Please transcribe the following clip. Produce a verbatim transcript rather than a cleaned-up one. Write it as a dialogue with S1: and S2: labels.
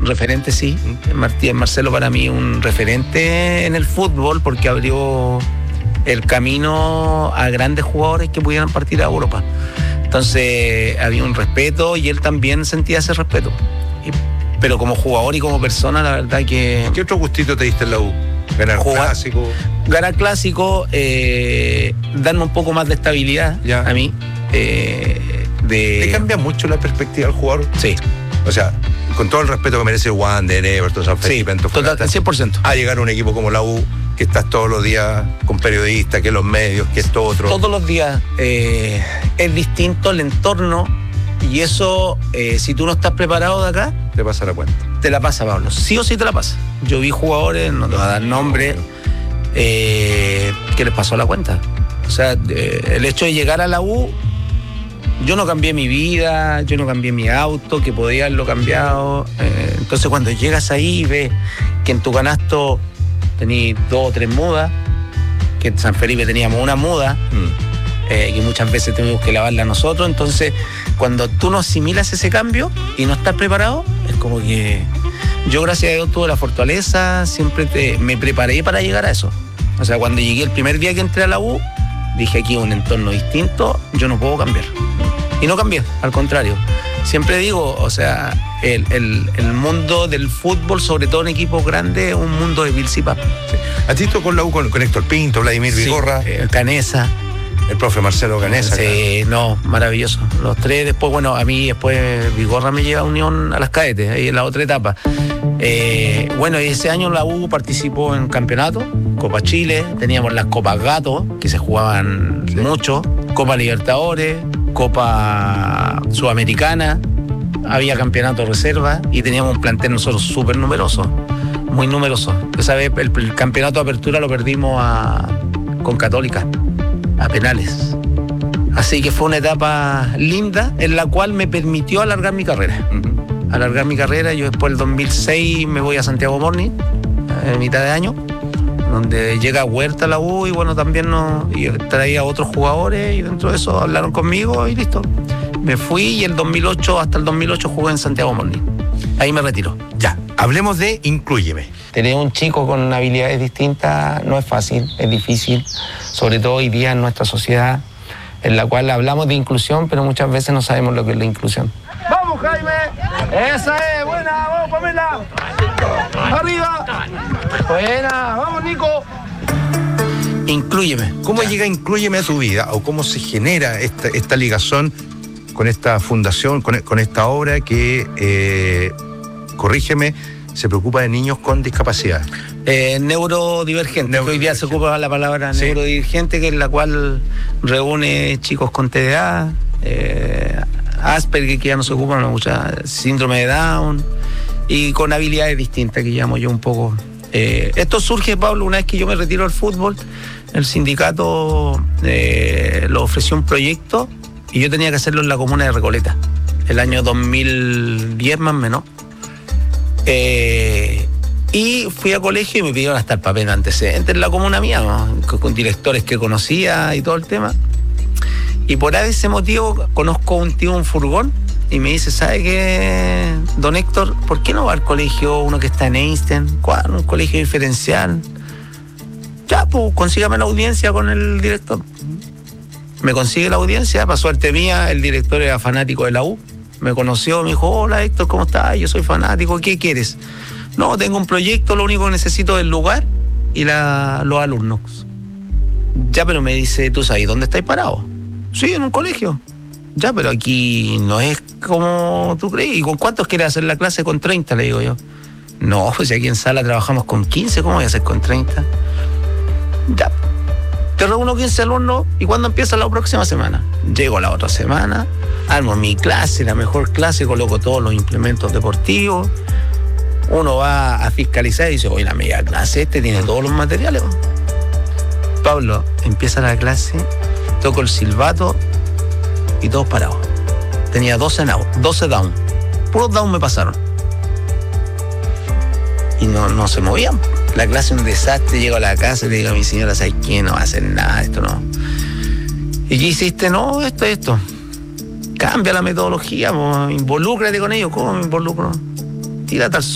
S1: referente, sí. Martín Marcelo para mí un referente en el fútbol porque abrió el camino a grandes jugadores que pudieran partir a Europa. Entonces había un respeto y él también sentía ese respeto. Y, pero como jugador y como persona, la verdad que...
S2: ¿Qué otro gustito te diste en la U? Ganar
S1: jugar,
S2: clásico.
S1: Ganar clásico, eh, darme un poco más de estabilidad ya. A mí. Eh, de...
S2: ¿Te cambia mucho la perspectiva del jugador?
S1: Sí.
S2: O sea, con todo el respeto que merece Wander, Everton, San Felipe,
S1: sí, total, cien por ciento.
S2: A llegar a un equipo como la U, que estás todos los días con periodistas, que los medios, que esto otro.
S1: Todos los días eh, es distinto el entorno y eso, eh, si tú no estás preparado de acá,
S2: te pasa la cuenta.
S1: Te la pasa, Pablo. Sí o sí te la pasa. Yo vi jugadores, no te voy a dar nombre, eh, que les pasó la cuenta. O sea, eh, el hecho de llegar a la U, yo no cambié mi vida, yo no cambié mi auto, que podía haberlo cambiado. Eh, entonces cuando llegas ahí y ves que en tu canasto tenís dos o tres mudas, que en San Felipe teníamos una muda, mm. Eh, que muchas veces tuvimos que lavarla nosotros. Entonces, cuando tú no asimilas ese cambio y no estás preparado, es como que yo, gracias a Dios, tuve la fortaleza, siempre te, me preparé para llegar a eso. O sea, cuando llegué el primer día que entré a la U, dije aquí un entorno distinto, yo no puedo cambiar. Y no cambié, al contrario. Siempre digo, o sea, el, el, el mundo del fútbol, sobre todo en equipos grandes, es un mundo de Bill Zipa.
S2: Sí. ¿A ti tocó la U con, con Héctor Pinto, Vladimir
S1: sí,
S2: Vigorra?
S1: Eh, Canesa.
S2: El profe Marcelo Canesa.
S1: Sí, claro. No, maravilloso. Los tres, después, bueno, a mí después Vigorra me lleva a Unión a las cadetes, ahí en la otra etapa. Eh, bueno, ese año la U participó en campeonato, Copa Chile, teníamos las Copas Gato, que se jugaban sí. mucho, Copa Libertadores, Copa Sudamericana, había campeonato reserva y teníamos un plantel nosotros súper numeroso, muy numeroso. Esa vez el, el campeonato de apertura lo perdimos a, con Católica. A penales. Así que fue una etapa linda en la cual me permitió alargar mi carrera. Uh-huh. Alargar mi carrera. Yo después del dos mil seis me voy a Santiago Morning, a mitad de año, donde llega Huerta a la U y bueno, también no, y traía a otros jugadores y dentro de eso hablaron conmigo y listo. Me fui y el dos mil ocho, hasta el dos mil ocho jugué en Santiago Morning. Ahí me retiro.
S2: Ya, hablemos de Inclúyeme.
S1: Tener un chico con habilidades distintas no es fácil, es difícil, sobre todo hoy día en nuestra sociedad, en la cual hablamos de inclusión, pero muchas veces no sabemos lo que es la inclusión.
S3: ¡Vamos, Jaime! ¡Esa es! ¡Buena! ¡Vamos, Pamela! ¡Arriba! ¡Buena! ¡Vamos, Nico!
S1: Inclúyeme.
S2: ¿Cómo ya. llega Inclúyeme a tu vida? ¿O cómo se genera esta, esta ligazón con esta fundación, con, con esta obra que, eh, corrígeme, se preocupa de niños con discapacidad?
S1: Eh, neurodivergente, Neurodivergente. Hoy día se ocupa la palabra sí. neurodivergente, que es la cual reúne chicos con T D A, eh, Asperger, que ya no se ocupan mucha, síndrome de Down, y con habilidades distintas, que llamo yo un poco. Eh, esto surge, Pablo, una vez que yo me retiro del fútbol, el sindicato eh, lo ofreció un proyecto y yo tenía que hacerlo en la comuna de Recoleta, el año dos mil diez más o menos. Eh, y fui a colegio y me pidieron hasta el papel de antecedentes en la comuna mía, ¿no? con, con directores que conocía y todo el tema. Y por ese motivo conozco a un tío, un furgón, y me dice, ¿sabe qué, don Héctor? ¿Por qué no va al colegio uno que está en Einstein? ¿Cuál? Un colegio diferencial. Ya, pues, consígame la audiencia con el director. Me consigue la audiencia, para suerte mía, el director era fanático de la U. Me conoció, me dijo, hola Héctor, ¿cómo estás? Yo soy fanático, ¿qué quieres? No, tengo un proyecto, lo único que necesito es el lugar y la, los alumnos. Ya, pero me dice, ¿tú sabes dónde estáis parados? Sí, en un colegio. Ya, pero aquí no es como tú crees. ¿Y con cuántos quieres hacer la clase? Con treinta, le digo yo. No, pues aquí en sala trabajamos con quince, ¿cómo voy a hacer con treinta? Ya. Te reúno quince alumnos y ¿cuándo empieza la próxima semana? Llego la otra semana, armo mi clase, la mejor clase, coloco todos los implementos deportivos. Uno va a fiscalizar y dice, oye, la media clase, este tiene todos los materiales. Pablo, empieza la clase, toco el silbato y todos parados. Tenía doce down. Puros down me pasaron. Y no, no se movían. La clase es un desastre, llego a la casa y le digo a mi señora, ¿sabes qué? No va a hacer nada, esto no. ¿Y qué hiciste? No, esto, esto. Cambia la metodología, po, involúcrate con ellos. ¿Cómo me involucro? Tírate al